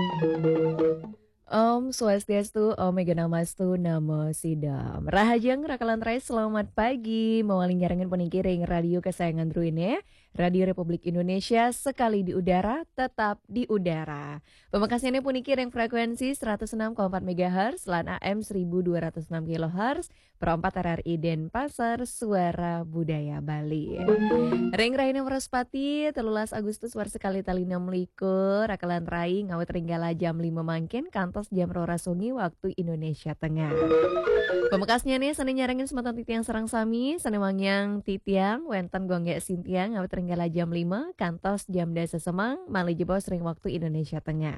Om Swastiastu, Om Mega Namastu, Namo Sidam. Rahajang Rakalan Rai, selamat pagi. Mawaling nyarangan penikiring radio kesayangan Druine, Radio Republik Indonesia, sekali di udara, tetap di udara. Pemekasannya penikiring frekuensi 106,4 MHz, LAN AM 1206 kHz, perempat RRI Denpasar, Suara Budaya Bali. Ring Raina Waraspati, 13 Agustus war sekali tali 6 likur, Rakalan Rai, ngawet ringgala jam 5 mangkin, kantos jam rora sungi waktu Indonesia Tengah. Pemekasnya nih, sani nyarengin sematan titiang serang sami, sani wangyang titiang, wentan gonggek sintiang, ngawet ringgala jam 5, kantos jam dasa semang, mali jebos ring waktu Indonesia Tengah.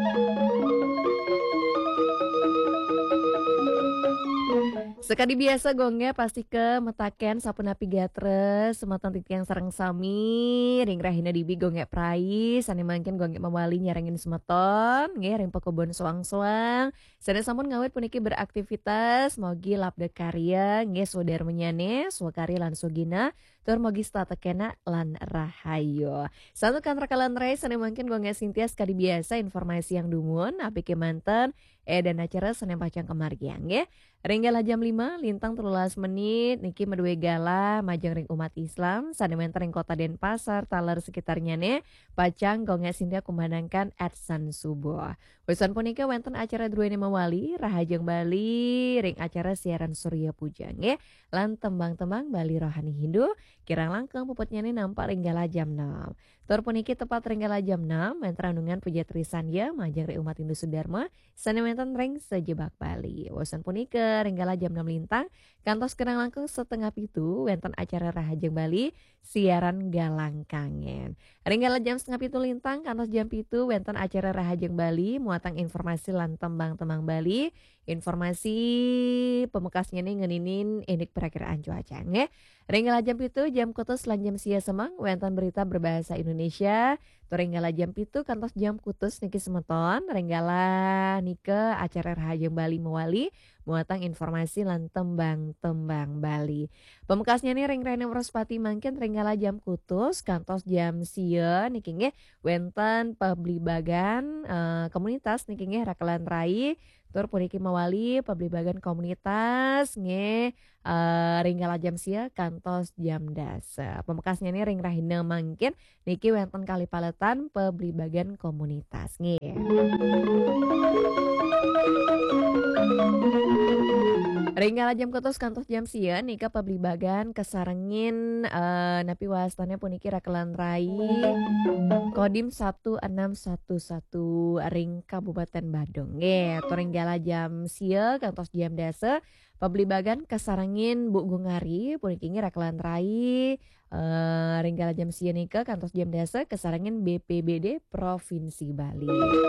Sekali biasa gongnya pasti ke metaken sapunapi gatres sematan titik yang sareng sami ring rahina dibi gongnya prai sani mangkin gongnya mawali nyarengin semeton nge ring pekebon soang-soang sana sampun ngawet puniki beraktivitas mogi labda karya nge sodar menyane swakari lan sugina tur mogi statekena lan rahayo satu kan rakalan rai sani mangkin gongnya sintia sekali biasa informasi yang dumun api kemanten dan acara Senin Pacang kemargian ya. Ringgala jam 5, lintang 13 menit, niki medue gala, majang ring umat Islam, sanementer ring kota Denpasar, talar sekitarnya nih, Pacang gongnya sindia kumandangkan adsan subuh. Wesan punika wenten acara Druene Mawali, Rahajeng Bali, ring acara siaran Surya Pujang ya. Lan tembang-tembang Bali Rohani Hindu, kirang langkeng puputnya nih nampak ringgala jam 6. Tur puniki tepat ringgala jam 6, menterandungan puja Trisan ya, majang ring umat Hindu Sudarma, sanementer ring sejebak Bali. Wesan punika ringgala jam 6 lintang, kantos kenang langkung setengah pitu, wenten acara Rahajeng Bali, siaran Galang Kangen. Ringgala jam setengah pitu lintang, kantos jam pitu, wenten acara Rahajeng Bali, muatang informasi lan tembang-tembang Bali, informasi pemekasnya nih ngeninin indik perakiraan cuaca nge. Ringgala jam pitu, jam kutus lan jam sia semang, wenten berita berbahasa Indonesia, Ringgala jam pitu, kantos jam kutus niki semeton, ringgala nike acara Rahajeng Bali Mewali, muatang informasi lan tembang-tembang Bali. Pemekasnya nih ring Rene Waraspati mangkin ringgala jam kutus, kantos jam sia niki nge, wenten pablibagan komunitas niki nge Rakalan Rai, tur puniki mawali pablibagan komunitas nge ringgala jam sia kantos jam dasa. Pemekasnya nih ring rahina mangkin niki wenten kali paletan pablibagan komunitas nge. Ringgala jam kutus kantos jam sia nika pablibagan kesarengin napi wastannya puniki Rakalan Rai Kodim 1611 ring Kabupaten Badung nge. Ringgala jam sia kantos jam dasa pablibagan kesarengin Bu Gungari puniki Rakalan Rai ringgala jam sia nika kantos jam dasa kesarengin BPBD Provinsi Bali.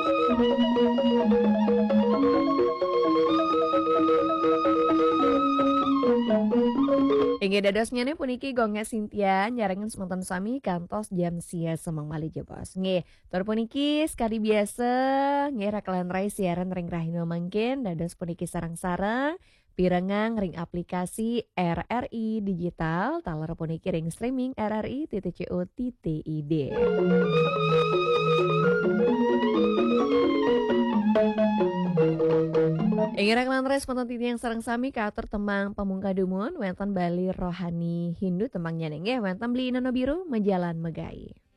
Hingga dadosnya nih puniki gongnya Sintia nyarengin semonton sami kantos jam sia semang mali jebos. Nge, tur puniki sekali biasa nge Rakalan Rai siaran ring rahino mangkin dados puniki sarang-sarang pirengang ring aplikasi RRI digital taler puniki ring streaming RRI.co.id. Ingin Rakalan Rai spontan titi yang sarang sami katur temang pamungkadumun wenten Bali Rohani Hindu temangnya nenge wenten beli inono biru menjalan megai.